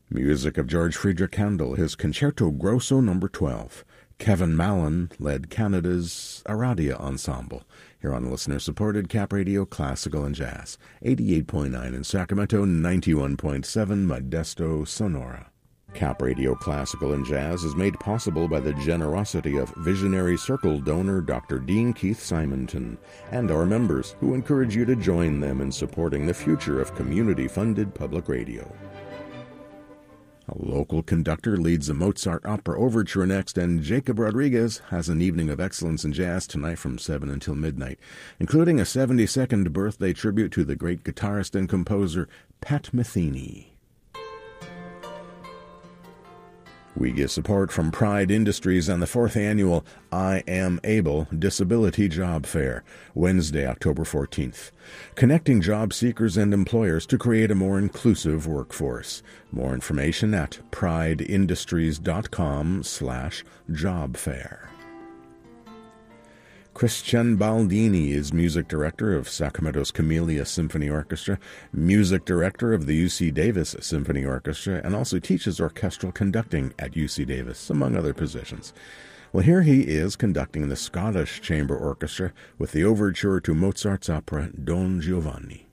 Music of George Friedrich Handel, his Concerto Grosso No. 12. Kevin Mallon led Canada's Aradia Ensemble, here on listener-supported Cap Radio Classical and Jazz, 88.9 in Sacramento, 91.7 Modesto, Sonora. Cap Radio Classical and Jazz is made possible by the generosity of visionary Circle donor Dr. Dean Keith Simonton and our members, who encourage you to join them in supporting the future of community-funded public radio. A local conductor leads the Mozart Opera Overture next, and Jacob Rodriguez has an evening of excellence in jazz tonight from 7 until midnight, including a 72nd birthday tribute to the great guitarist and composer Pat Metheny. We get support from Pride Industries on the 4th annual I Am Able Disability Job Fair, Wednesday, October 14th, connecting job seekers and employers to create a more inclusive workforce. More information at prideindustries.com/jobfair. Christian Baldini is music director of Sacramento's Camellia Symphony Orchestra, music director of the UC Davis Symphony Orchestra, and also teaches orchestral conducting at UC Davis, among other positions. Well, here he is conducting the Scottish Chamber Orchestra with the overture to Mozart's opera Don Giovanni.